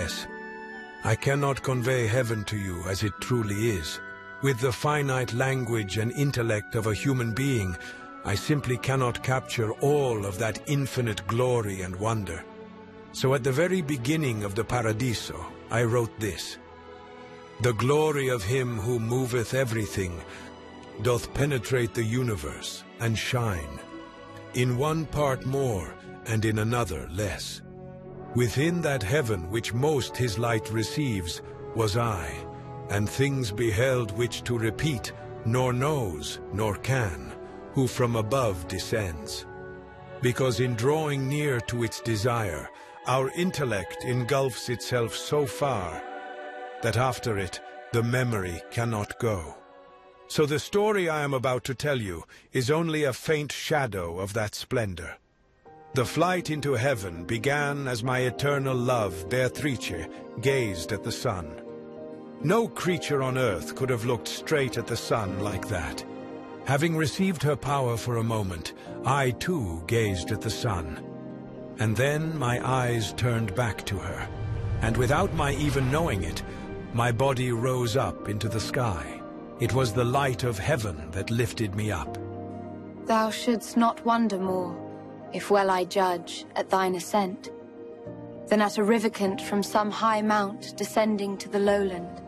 yes. I cannot convey heaven to you as it truly is. With the finite language and intellect of a human being, I simply cannot capture all of that infinite glory and wonder. So at the very beginning of the Paradiso, I wrote this: "The glory of him who moveth everything doth penetrate the universe and shine, in one part more and in another less. Within that heaven which most his light receives was I, and things beheld which to repeat nor knows nor can, who from above descends. Because in drawing near to its desire, our intellect engulfs itself so far that after it the memory cannot go. So the story I am about to tell you is only a faint shadow of that splendor. The flight into heaven began as my eternal love, Beatrice, gazed at the sun. No creature on earth could have looked straight at the sun like that. Having received her power for a moment, I too gazed at the sun. And then my eyes turned back to her, and without my even knowing it, my body rose up into the sky. It was the light of heaven that lifted me up. Thou shouldst not wonder more, if well I judge, at thine ascent, than at a rivicant from some high mount descending to the lowland.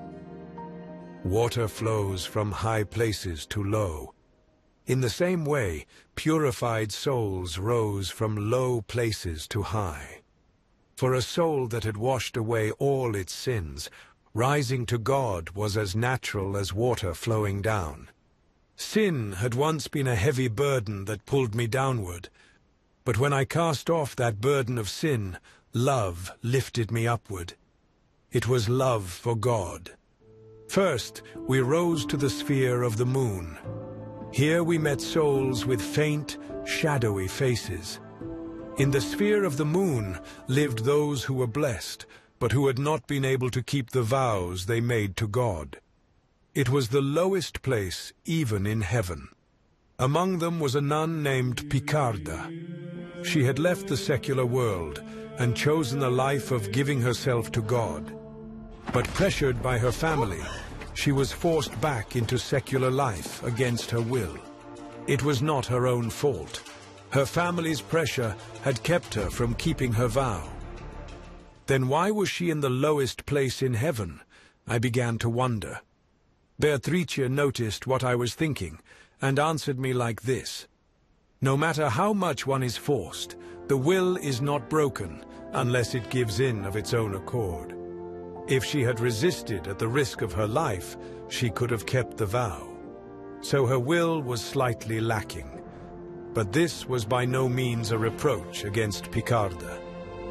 Water flows from high places to low. In the same way, purified souls rose from low places to high. For a soul that had washed away all its sins, rising to God was as natural as water flowing down. Sin had once been a heavy burden that pulled me downward, but when I cast off that burden of sin, love lifted me upward. It was love for God. First, we rose to the sphere of the moon. Here we met souls with faint, shadowy faces. In the sphere of the moon lived those who were blessed, but who had not been able to keep the vows they made to God. It was the lowest place, even in heaven. Among them was a nun named Picarda. She had left the secular world and chosen a life of giving herself to God. But pressured by her family, she was forced back into secular life against her will. It was not her own fault. Her family's pressure had kept her from keeping her vow. Then why was she in the lowest place in heaven? I began to wonder. Beatrice noticed what I was thinking and answered me like this: "No matter how much one is forced, the will is not broken unless it gives in of its own accord. If she had resisted at the risk of her life, she could have kept the vow. So her will was slightly lacking. But this was by no means a reproach against Picarda.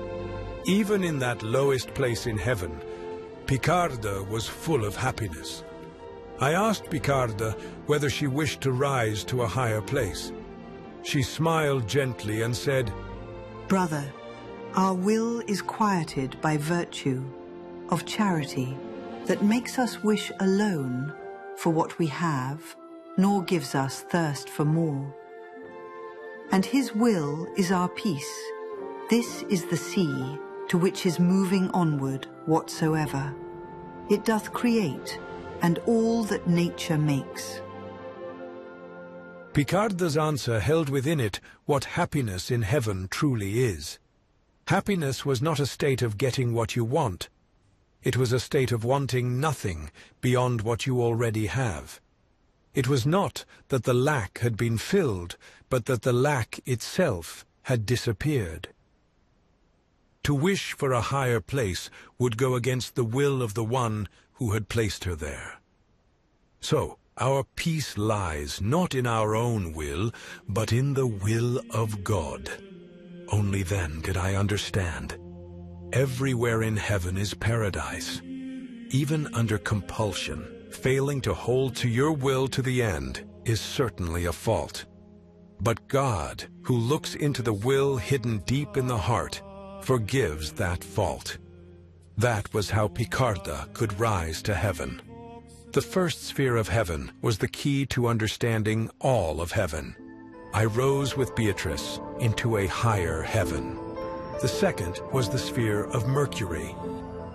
Even in that lowest place in heaven, Picarda was full of happiness. I asked Picarda whether she wished to rise to a higher place. She smiled gently and said, "Brother, our will is quieted by virtue of charity that makes us wish alone for what we have, nor gives us thirst for more. And his will is our peace. This is the sea to which is moving onward whatsoever. It doth create, and all that nature makes." Picarda's answer held within it what happiness in heaven truly is. Happiness was not a state of getting what you want. It was a state of wanting nothing beyond what you already have. It was not that the lack had been filled, but that the lack itself had disappeared. To wish for a higher place would go against the will of the one who had placed her there. So, our peace lies not in our own will, but in the will of God. Only then did I understand. Everywhere in heaven is paradise. Even under compulsion, failing to hold to your will to the end is certainly a fault. But God, who looks into the will hidden deep in the heart, forgives that fault. That was how Picarda could rise to heaven. The first sphere of heaven was the key to understanding all of heaven. I rose with Beatrice into a higher heaven. The second was the sphere of Mercury.